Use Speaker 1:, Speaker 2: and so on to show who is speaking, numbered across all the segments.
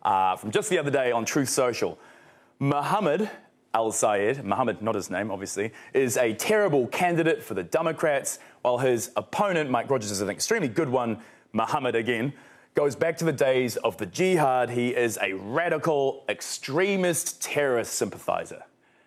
Speaker 1: from just the other day on Truth Social. Mohammed Al-Sayed, Mohammed, not his name, obviously, is a terrible candidate for the Democrats, while his opponent, Mike Rogers, is an extremely good one. Mohammed, again, goes back to the days of the jihad. He is a radical, extremist, terrorist sympathiser.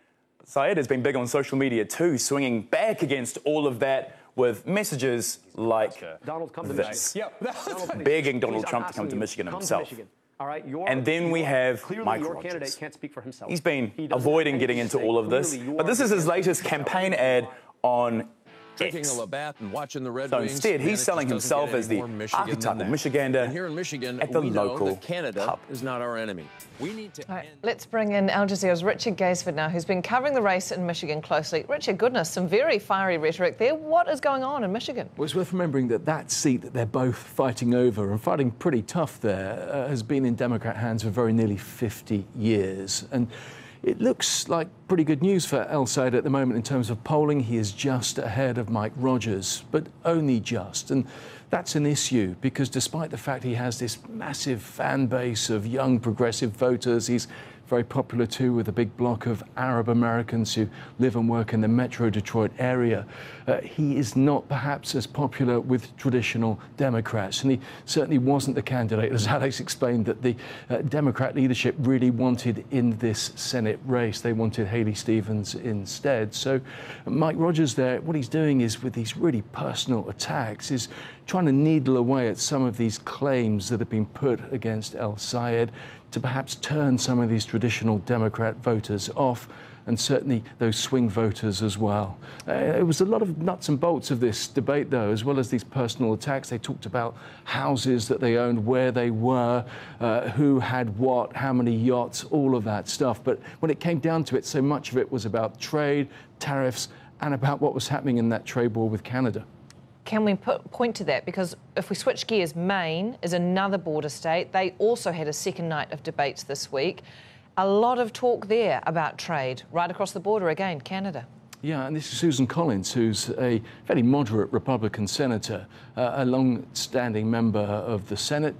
Speaker 1: Sayed has been big on social media too, swinging back against all of that with messages like this, begging Donald Trump to come to Michigan himself.
Speaker 2: All right,
Speaker 1: and then we have Mike Rogers.
Speaker 2: Can't speak for himself.
Speaker 1: He's been avoiding getting into all of this, but this is his latest campaign ad on
Speaker 3: Drinking a Labatt and watching the Red
Speaker 1: So
Speaker 3: Wings.
Speaker 1: instead, he's selling himself as the archetypal Michigander.
Speaker 3: And here in Michigan,
Speaker 1: at the
Speaker 3: we
Speaker 1: local
Speaker 3: know that Canada
Speaker 1: pub.
Speaker 3: is not our enemy. We need to.
Speaker 4: Right, let's bring in Al Jazeera's Richard Gaisford now, who's been covering the race in Michigan closely. Richard, goodness, some very fiery rhetoric there. What is going on in Michigan?
Speaker 5: Well, it's worth remembering that that seat that they're both fighting over, and fighting pretty tough there, has been in Democrat hands for very nearly 50 years. And it looks like pretty good news for Al-Sayed at the moment in terms of polling. He is just ahead of Mike Rogers, but only just. And that's an issue because despite the fact he has this massive fan base of young progressive voters, he's very popular too with a big block of Arab Americans who live and work in the Metro Detroit area. He is not perhaps as popular with traditional Democrats, and he certainly wasn't the candidate, as Alex explained, that the Democrat leadership really wanted in this Senate race. They wanted Haley Stevens instead. So Mike Rogers there, what he's doing is with these really personal attacks, is trying to needle away at some of these claims that have been put against Al-Sayed to perhaps turn some of these traditional Democrat voters off, and certainly those swing voters as well. It was a lot of nuts and bolts of this debate, though, as well as these personal attacks. They talked about houses that they owned, where they were, who had what, how many yachts, all of that stuff. But when it came down to it, so much of it was about trade, tariffs, and about what was happening in that trade war with Canada.
Speaker 4: Can we point to that? Because if we switch gears, Maine is another border state. They also had a second night of debates this week. A lot of talk there about trade right across the border again, Canada. Yeah, and this is Susan Collins, who's a very moderate Republican senator, a long-standing member of the Senate.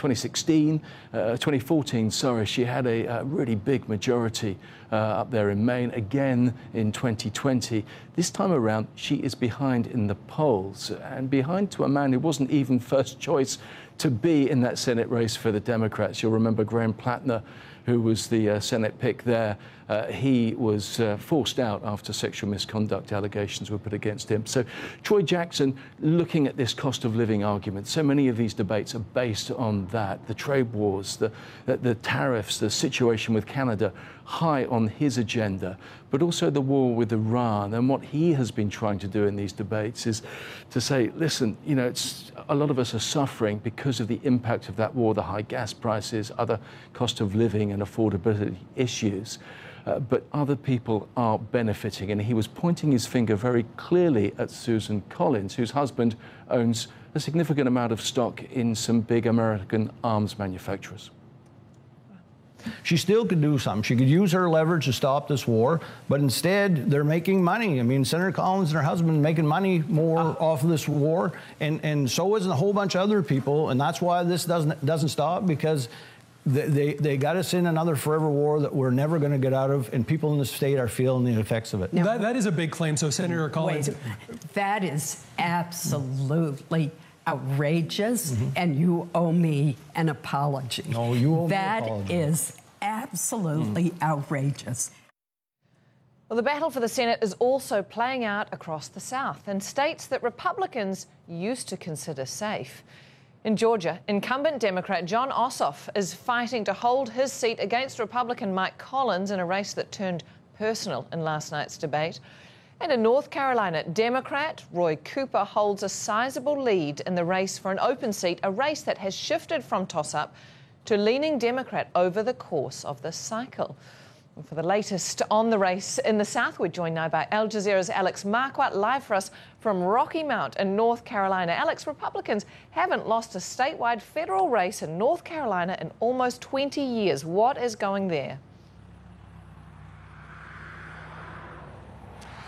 Speaker 4: 2014, she had a really big majority up there in Maine, again in 2020. This time around, she is behind in the polls, and behind to a man who wasn't even first choice to be in that Senate race for the Democrats. You'll remember Graham Plattner, who was the Senate pick there. He was forced out after sexual misconduct allegations were put against him. So Troy Jackson, looking at this cost of living argument, so many of these debates are based on that, the trade wars, the tariffs, the situation with Canada, high on his agenda, but also the war with Iran. And what he has been trying to do in these debates is to say, listen, you know, a lot of us are suffering because of the impact of that war, the high gas prices, other cost of living and affordability issues. But other people are benefiting. And he was pointing his finger very clearly at Susan Collins, whose husband owns a significant amount of stock in some big American arms manufacturers.
Speaker 6: She still could do something. She could use her leverage to stop this war, but instead they're making money. I mean, Senator Collins and her husband are making money more off of this war, and so is a whole bunch of other people, and that's why this doesn't stop, because they got us in another forever war that we're never going to get out of, and people in the state are feeling the effects of it.
Speaker 7: Now, that is a big claim. So Senator Collins,
Speaker 8: that is absolutely outrageous, and you owe me an apology.
Speaker 6: No, you owe me an apology.
Speaker 8: That is absolutely outrageous.
Speaker 4: Well, the battle for the Senate is also playing out across the South in states that Republicans used to consider safe. In Georgia, incumbent Democrat Jon Ossoff is fighting to hold his seat against Republican Mike Collins in a race that turned personal in last night's debate. And in North Carolina, Democrat Roy Cooper holds a sizable lead in the race for an open seat, a race that has shifted from toss-up to leaning Democrat over the course of this cycle. And for the latest on the race in the South, we're joined now by Al Jazeera's Alex Marquardt, live for us from Rocky Mount in North Carolina. Alex, Republicans haven't lost a statewide federal race in North Carolina in almost 20 years. What is going there?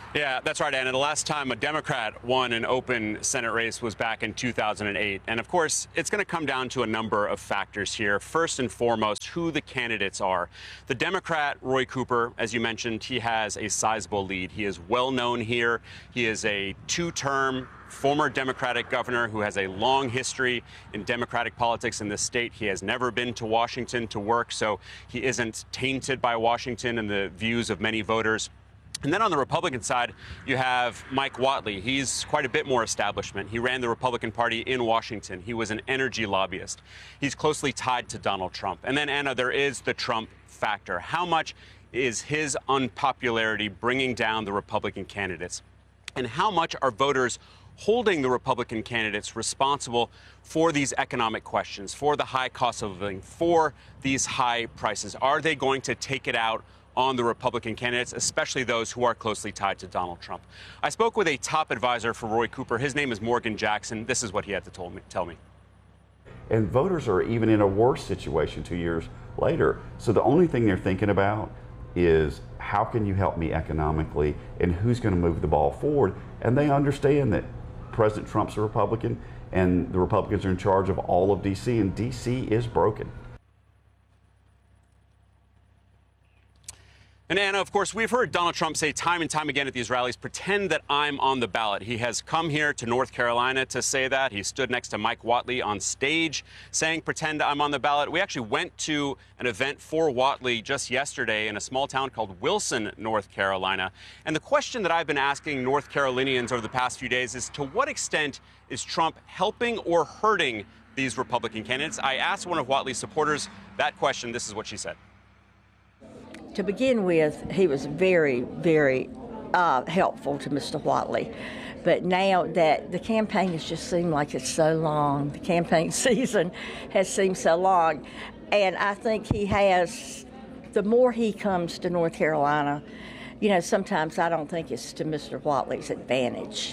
Speaker 2: Yeah, that's right, Anna. The last time a Democrat won an open Senate race was back in 2008. And of course, it's going to come down to a number of factors here. First and foremost, who the candidates are. The Democrat, Roy Cooper, as you mentioned, he has a sizable lead. He is well known here. He is a two-term former Democratic governor who has a long history in Democratic politics in this state. He has never been to Washington to work, so he isn't tainted by Washington and the views of many voters. And then on the Republican side, you have Mike Whatley. He's quite a bit more establishment. He ran the Republican Party in Washington. He was an energy lobbyist. He's closely tied to Donald Trump. And then, Anna, there is the Trump factor. How much is his unpopularity bringing down the Republican candidates? And how much are voters holding the Republican candidates responsible for these economic questions, for the high cost of living, for these high prices? Are they going to take it out on the Republican candidates, especially those who are closely tied to Donald Trump? I spoke with a top advisor for Roy Cooper. His name is Morgan Jackson. This is what he had to tell me.
Speaker 9: And voters are even in a worse situation 2 years later. So the only thing they're thinking about is how can you help me economically and who's going to move the ball forward? And they understand that President Trump's a Republican and the Republicans are in charge of all of D.C. and D.C. is broken.
Speaker 2: And Anna, of course, we've heard Donald Trump say time and time again at these rallies, pretend that I'm on the ballot. He has come here to North Carolina to say that. He stood next to Mike Whatley on stage saying, pretend I'm on the ballot. We actually went to an event for Whatley just yesterday in a small town called Wilson, North Carolina. And the question that I've been asking North Carolinians over the past few days is, to what extent is Trump helping or hurting these Republican candidates? I asked one of Whatley's supporters that question. This is what she said.
Speaker 10: To begin with, he was very, very helpful to Mr. Whatley. But now that the campaign has just seemed like it's so long, the campaign season has seemed so long, and I think he has, the more he comes to North Carolina, you know, sometimes I don't think it's to Mr. Whatley's advantage.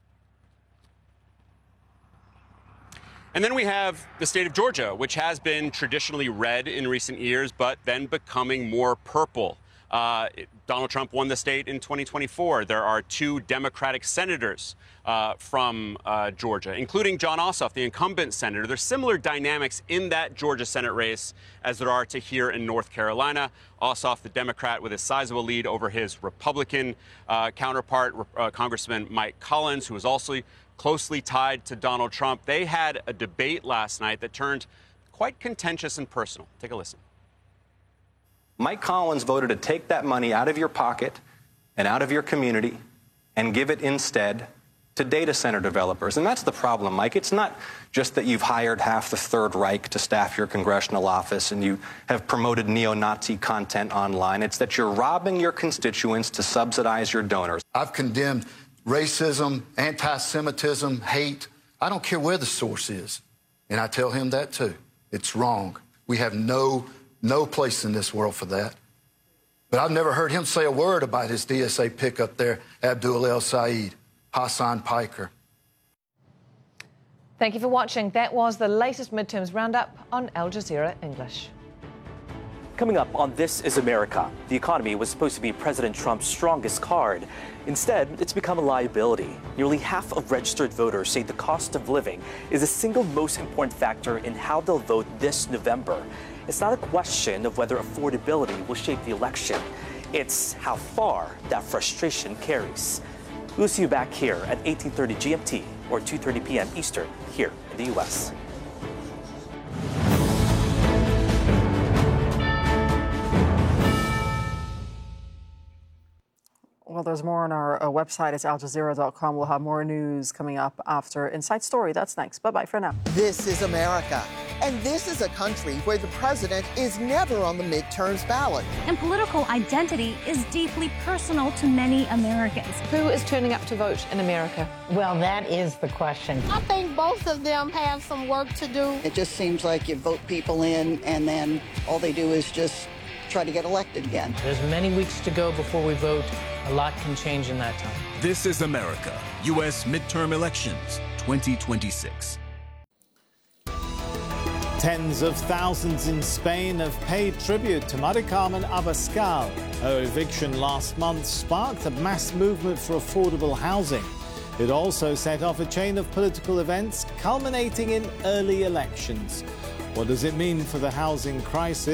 Speaker 2: And then we have the state of Georgia, which has been traditionally red in recent years, but then becoming more purple. Donald Trump won the state in 2024. There are two Democratic senators from Georgia, including Jon Ossoff, the incumbent senator. There's similar dynamics in that Georgia Senate race as there are to here in North Carolina. Ossoff, the Democrat, with a sizable lead over his Republican counterpart, Congressman Mike Collins, who is also closely tied to Donald Trump. They had a debate last night that turned quite contentious and personal. Take a listen.
Speaker 11: Mike Collins voted to take that money out of your pocket and out of your community and give it instead to data center developers. And that's the problem, Mike. It's not just that you've hired half the Third Reich to staff your congressional office and you have promoted neo-Nazi content online. It's that you're robbing your constituents to subsidize your donors.
Speaker 12: I've condemned racism, anti-Semitism, hate. I don't care where the source is. And I tell him that too. It's wrong. We have no place in this world for that. But I've never heard him say a word about his DSA pickup there, Abdul El Sayed, Hassan Piker.
Speaker 13: Thank you for watching. That was the latest midterms roundup on Al Jazeera English.
Speaker 14: Coming up on This is America, the economy was supposed to be President Trump's strongest card. Instead, it's become a liability. Nearly half of registered voters say the cost of living is the single most important factor in how they'll vote this November. It's not a question of whether affordability will shape the election. It's how far that frustration carries. We'll see you back here at 18:30 GMT or 2:30 p.m. Eastern here in the U.S.
Speaker 15: Well, there's more on our website. It's aljazeera.com. We'll have more news coming up after Inside Story. That's next. Bye-bye for now.
Speaker 16: This is America. And this is a country where the president is never on the midterms ballot.
Speaker 17: And political identity is deeply personal to many Americans.
Speaker 13: Who is turning up to vote in America?
Speaker 18: Well, that is the question.
Speaker 19: I think both of them have some work to do.
Speaker 20: It just seems like you vote people in and then all they do is just try to get elected again.
Speaker 21: There's many weeks to go before we vote. A lot can change in that time.
Speaker 22: This is America. U.S. midterm elections 2026.
Speaker 1: Tens of thousands in Spain have paid tribute to Mari Carmen Abascal. Her eviction last month sparked a mass movement for affordable housing. It also set off a chain of political events culminating in early elections. What does it mean for the housing crisis?